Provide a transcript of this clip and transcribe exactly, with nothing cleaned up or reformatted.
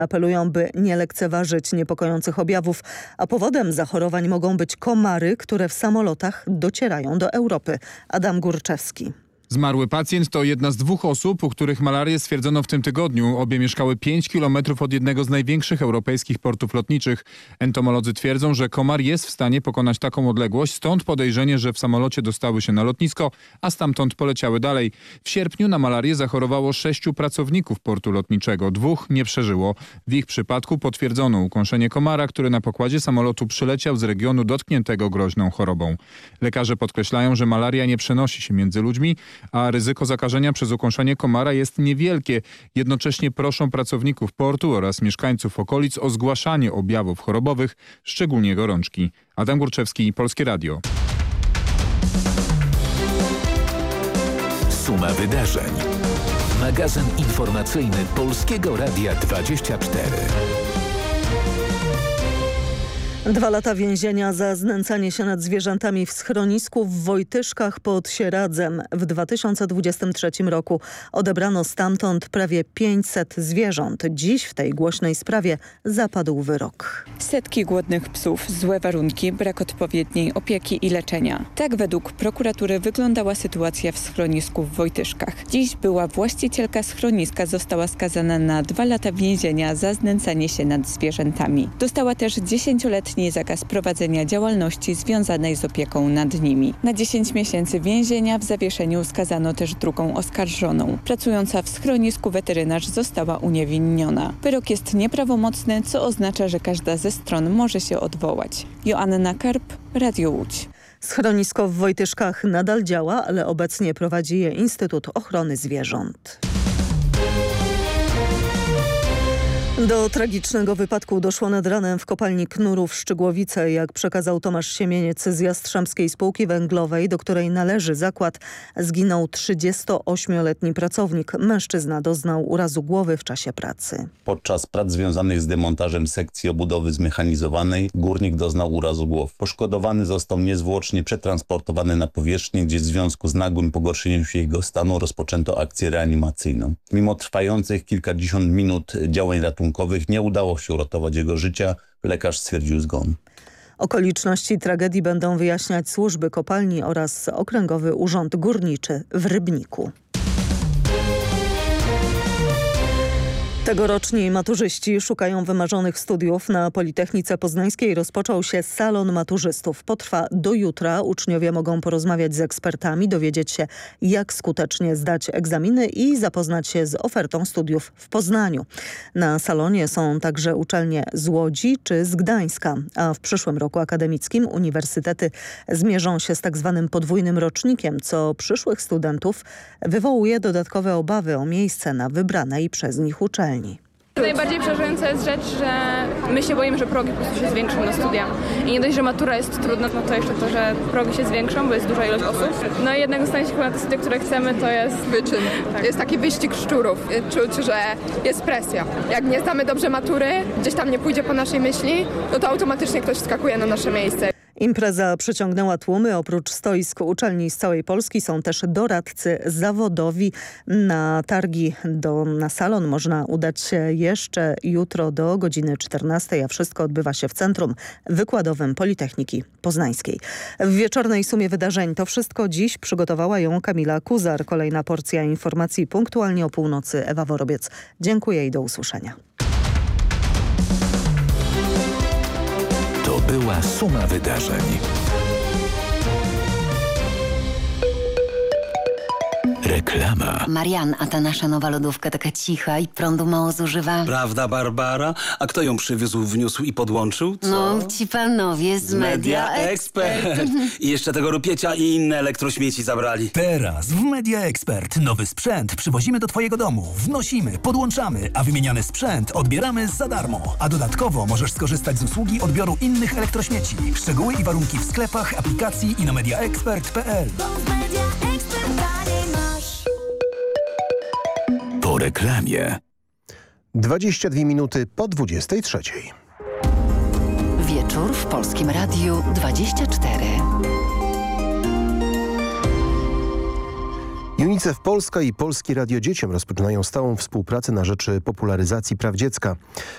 Apelują, by nie lekceważyć niepokojących objawów, a powodem zachorowań mogą być komary, które w samolotach docierają do Europy. Adam Górczewski. Zmarły pacjent to jedna z dwóch osób, u których malarię stwierdzono w tym tygodniu. Obie mieszkały pięć kilometrów od jednego z największych europejskich portów lotniczych. Entomolodzy twierdzą, że komar jest w stanie pokonać taką odległość, stąd podejrzenie, że w samolocie dostały się na lotnisko, a stamtąd poleciały dalej. W sierpniu na malarię zachorowało sześciu pracowników portu lotniczego. Dwóch nie przeżyło. W ich przypadku potwierdzono ukąszenie komara, który na pokładzie samolotu przyleciał z regionu dotkniętego groźną chorobą. Lekarze podkreślają, że malaria nie przenosi się między ludźmi, a ryzyko zakażenia przez ukąszenie komara jest niewielkie. Jednocześnie proszą pracowników portu oraz mieszkańców okolic o zgłaszanie objawów chorobowych, szczególnie gorączki. Adam Górczewski, Polskie Radio. Suma wydarzeń. Magazyn informacyjny Polskiego Radia dwadzieścia cztery. Dwa lata więzienia za znęcanie się nad zwierzętami w schronisku w Wojtyszkach pod Sieradzem. W dwa tysiące dwudziestym trzecim roku odebrano stamtąd prawie pięćset zwierząt. Dziś w tej głośnej sprawie zapadł wyrok. Setki głodnych psów, złe warunki, brak odpowiedniej opieki i leczenia. Tak według prokuratury wyglądała sytuacja w schronisku w Wojtyszkach. Dziś była właścicielka schroniska została skazana na dwa lata więzienia za znęcanie się nad zwierzętami. Dostała też dziesięcioletni zakaz prowadzenia działalności związanej z opieką nad nimi. Na dziesięć miesięcy więzienia w zawieszeniu skazano też drugą oskarżoną. Pracująca w schronisku weterynarz została uniewinniona. Wyrok jest nieprawomocny, co oznacza, że każda ze stron może się odwołać. Joanna Karp, Radio Łódź. Schronisko w Wojtyszkach nadal działa, ale obecnie prowadzi je Instytut Ochrony Zwierząt. Do tragicznego wypadku doszło nad ranem w kopalni Knurów Szczygłowice. Jak przekazał Tomasz Siemieniec z Jastrzębskiej Spółki Węglowej, do której należy zakład, zginął trzydziestoośmioletni pracownik. Mężczyzna doznał urazu głowy w czasie pracy. Podczas prac związanych z demontażem sekcji obudowy zmechanizowanej górnik doznał urazu głowy. Poszkodowany został niezwłocznie przetransportowany na powierzchnię, gdzie w związku z nagłym pogorszeniem się jego stanu rozpoczęto akcję reanimacyjną. Mimo trwających kilkadziesiąt minut działań ratunkowych nie udało się uratować jego życia. Lekarz stwierdził zgon. Okoliczności tragedii będą wyjaśniać służby kopalni oraz Okręgowy Urząd Górniczy w Rybniku. Tegoroczni maturzyści szukają wymarzonych studiów. Na Politechnice Poznańskiej rozpoczął się salon maturzystów. Potrwa do jutra. Uczniowie mogą porozmawiać z ekspertami, dowiedzieć się, jak skutecznie zdać egzaminy i zapoznać się z ofertą studiów w Poznaniu. Na salonie są także uczelnie z Łodzi czy z Gdańska, a w przyszłym roku akademickim uniwersytety zmierzą się z tak zwanym podwójnym rocznikiem, co przyszłych studentów wywołuje dodatkowe obawy o miejsce na wybranej przez nich uczelni. Najbardziej przerażająca jest rzecz, że my się boimy, że progi po prostu się zwiększą na studia. I nie dość, że matura jest trudna, no to jeszcze to, że progi się zwiększą, bo jest duża ilość osób. No i jednak dostanie się chyba na te studia, które chcemy, to jest wyczyn. Tak. Jest taki wyścig szczurów. Czuć, że jest presja. Jak nie zdamy dobrze matury, gdzieś tam nie pójdzie po naszej myśli, no to automatycznie ktoś wskakuje na nasze miejsce. Impreza przyciągnęła tłumy. Oprócz stoisk uczelni z całej Polski są też doradcy zawodowi. Na targi, do, na salon można udać się jeszcze jutro do godziny czternastej, a wszystko odbywa się w Centrum Wykładowym Politechniki Poznańskiej. W wieczornej sumie wydarzeń to wszystko. Dziś przygotowała ją Kamila Kuzar. Kolejna porcja informacji punktualnie o północy. Ewa Worobiec. Dziękuję i do usłyszenia. To była suma wydarzeń. Reklama. Marian, a ta nasza nowa lodówka taka cicha i prądu mało zużywa. Prawda, Barbara? A kto ją przywiózł, wniósł i podłączył? Co? No, ci panowie z, z Media Expert. I jeszcze tego rupiecia i inne elektrośmieci zabrali. Teraz w Media Expert nowy sprzęt przywozimy do twojego domu. Wnosimy, podłączamy, a wymieniony sprzęt odbieramy za darmo. A dodatkowo możesz skorzystać z usługi odbioru innych elektrośmieci. Szczegóły i warunki w sklepach, aplikacji i na mediaexpert kropka p l. Po reklamie. dwadzieścia dwie minuty po dwudziestej trzeciej. Wieczór w Polskim Radiu dwadzieścia cztery. UNICEF Polska i Polskie Radio Dzieciom rozpoczynają stałą współpracę na rzecz popularyzacji praw dziecka.